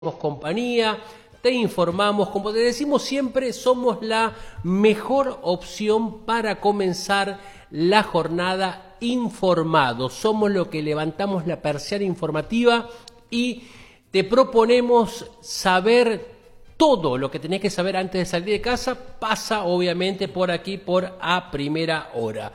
compañía, te informamos, como te decimos siempre, somos la mejor opción para comenzar la jornada informados. Somos los que levantamos la persiana informativa y te proponemos saber todo lo que tenés que saber antes de salir de casa. Pasa obviamente por aquí, por A Primera Hora.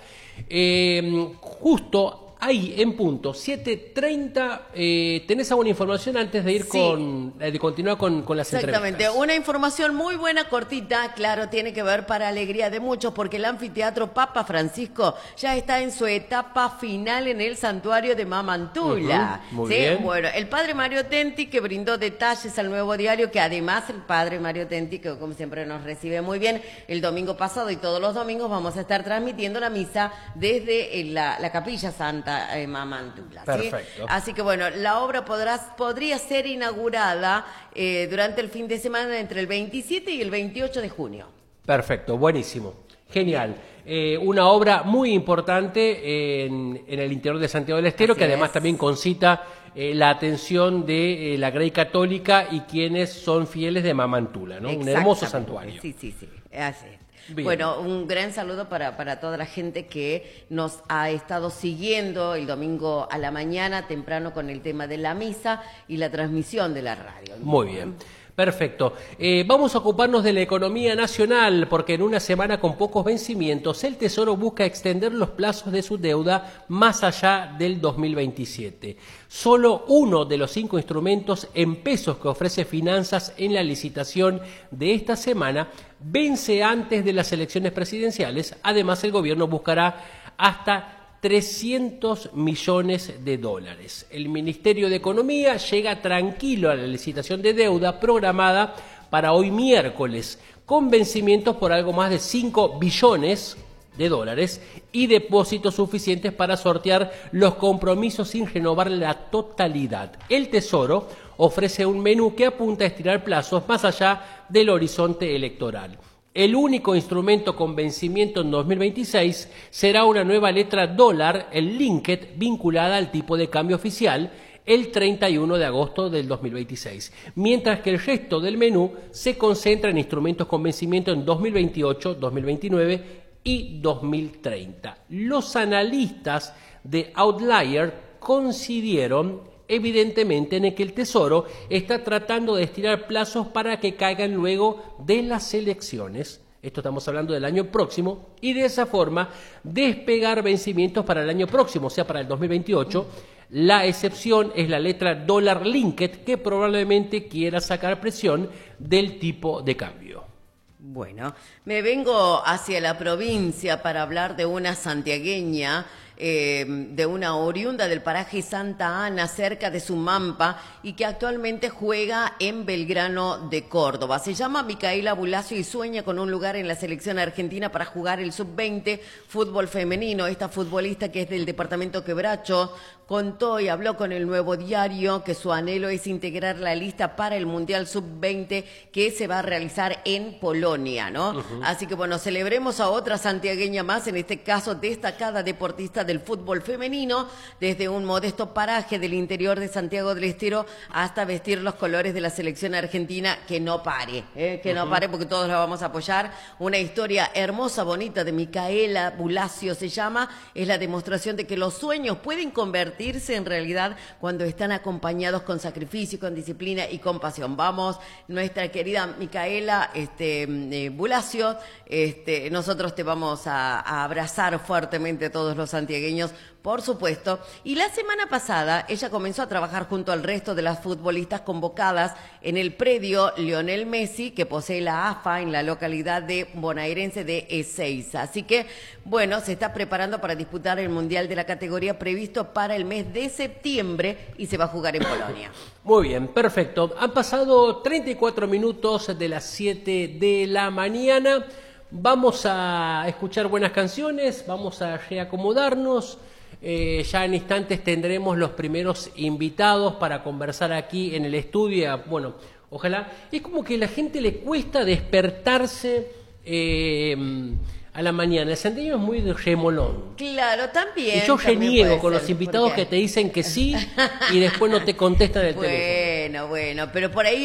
Justo ahí en punto, 7:30, ¿tenés alguna información antes de ir Sí. de continuar con las Exactamente, entrevistas? una información muy buena, cortita, claro, tiene que ver para alegría de muchos, porque el anfiteatro Papa Francisco ya está en su etapa final en el santuario de Mamantula. Muy bien. Bueno, el padre Mario Tenti, que brindó detalles al Nuevo Diario, que además el padre Mario Tenti, que como siempre nos recibe muy bien, el domingo pasado y todos los domingos vamos a estar transmitiendo la misa desde la Capilla Santa Mamantula. ¿Sí? Perfecto. Así que bueno, la obra podría ser inaugurada durante el fin de semana entre el 27 y el 28 de junio. Perfecto, buenísimo, genial. Una obra muy importante en el interior de Santiago del Estero, Así que además es. también concita la atención de la Grey Católica y quienes son fieles de Mamantula, ¿no? Un hermoso Exactamente. santuario. Sí, así es. Bien. Bueno, un gran saludo para toda la gente que nos ha estado siguiendo el domingo a la mañana, temprano, con el tema de la misa y la transmisión de la radio. Muy bien. Perfecto. Vamos a ocuparnos de la economía nacional porque en una semana con pocos vencimientos el Tesoro busca extender los plazos de su deuda más allá del 2027. Solo uno de los 5 instrumentos en pesos que ofrece Finanzas en la licitación de esta semana vence antes de las elecciones presidenciales. Además, el gobierno buscará hasta 300 millones de dólares. El Ministerio de Economía llega tranquilo a la licitación de deuda programada para hoy miércoles, con vencimientos por algo más de 5 billones de dólares y depósitos suficientes para sortear los compromisos sin renovar la totalidad. El Tesoro ofrece un menú que apunta a estirar plazos más allá del horizonte electoral. El único instrumento con vencimiento en 2026 será una nueva letra dólar, el Linked, vinculada al tipo de cambio oficial el 31 de agosto del 2026, mientras que el resto del menú se concentra en instrumentos con vencimiento en 2028, 2029 y 2030. Los analistas de Outlier coincidieron evidentemente en el que el Tesoro está tratando de estirar plazos para que caigan luego de las elecciones. Esto estamos hablando del año próximo, y de esa forma despegar vencimientos para el año próximo, o sea, para el 2028. La excepción es la letra dólar linked, que probablemente quiera sacar presión del tipo de cambio. Bueno, me vengo hacia la provincia para hablar de una santiagueña, de una oriunda del paraje Santa Ana, cerca de Sumampa, y que actualmente juega en Belgrano de Córdoba. Se llama Micaela Bulacio y sueña con un lugar en la selección argentina para jugar el sub-20 fútbol femenino. Esta futbolista, que es del departamento Quebracho, contó y habló con el Nuevo Diario que su anhelo es integrar la lista para el Mundial Sub-20 que se va a realizar en Polonia, ¿no? Así que bueno, celebremos a otra santiagueña más, en este caso destacada deportista del fútbol femenino, desde un modesto paraje del interior de Santiago del Estero hasta vestir los colores de la selección argentina. Que no pare, que no pare, porque todos la vamos a apoyar. Una historia hermosa, bonita, de Micaela Bulacio se llama, es la demostración de que los sueños pueden convertirse en realidad cuando están acompañados con sacrificio, con disciplina y con pasión. Vamos, nuestra querida Micaela Bulacio, nosotros te vamos a abrazar fuertemente, todos los santiagueños, por supuesto. Y la semana pasada ella comenzó a trabajar junto al resto de las futbolistas convocadas en el predio Lionel Messi, que posee la AFA en la localidad de bonaerense de Ezeiza. Así que, bueno, se está preparando para disputar el Mundial de la categoría previsto para el mes de septiembre, y se va a jugar en Polonia. Muy bien, perfecto. Han pasado 34 minutos de las 7 de la mañana. Vamos a escuchar buenas canciones, vamos a reacomodarnos. Ya en instantes tendremos los primeros invitados para conversar aquí en el estudio. Bueno, ojalá. Es como que a la gente le cuesta despertarse a la mañana. El santiagueño es muy de remolón. Claro, también. Y yo también reniego puede con ser, los invitados porque- que te dicen que sí y después no te contestan el teléfono. Bueno, pero por ahí